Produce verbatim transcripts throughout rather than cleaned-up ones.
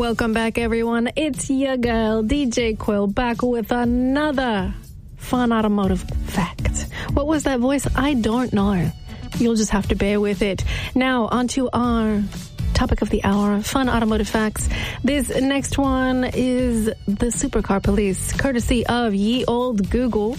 Welcome back, everyone. It's your girl, D J Quill, back with another fun automotive fact. What was that voice? I don't know. You'll just have to bear with it. Now, on to our topic of the hour, fun automotive facts. This next one is the supercar police, courtesy of ye old Google.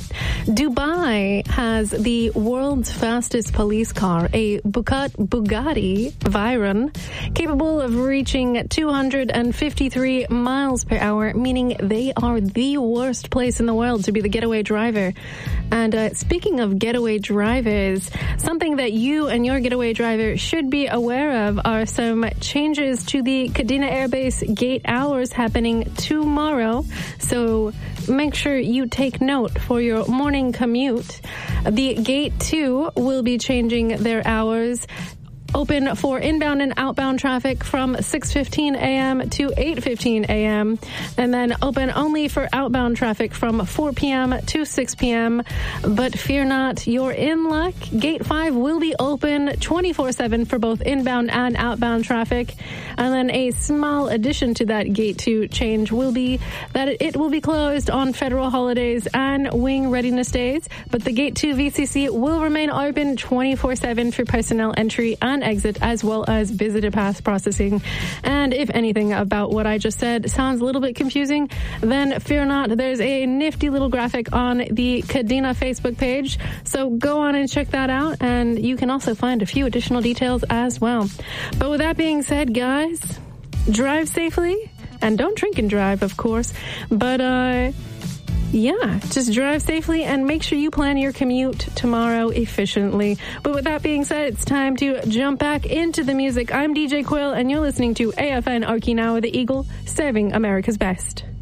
Dubai has the world's fastest police car, a Bugatti Veyron, capable of reaching two hundred fifty-three miles per hour, meaning they are the worst place in the world to be the getaway driver. And uh, speaking of getaway drivers, something that you and your getaway driver should be aware of are some changes to the Kadena Air Base gate hours happening tomorrow. So make sure you take note for your morning commute. The Gate two will be changing their hours, open for inbound and outbound traffic from six fifteen a.m. to eight fifteen a.m. and then open only for outbound traffic from four p.m. to six p.m. But fear not, you're in luck. Gate five will be open twenty-four seven for both inbound and outbound traffic. And then a small addition to that Gate two change will be that it will be closed on federal holidays and wing readiness days. But the Gate two V C C will remain open twenty-four seven for personnel entry and exit, as well as visitor pass processing. And if anything about what I just said sounds a little bit confusing, then fear not, there's a nifty little graphic on the Kadena Facebook page. So go on and check that out, and you can also find a few additional details as well. But with that being said, guys, drive safely, and don't drink and drive, of course, but uh yeah, just drive safely and make sure you plan your commute tomorrow efficiently. But with that being said, it's time to jump back into the music. I'm D J Quill, and you're listening to A F N Okinawa, the Eagle, serving America's best.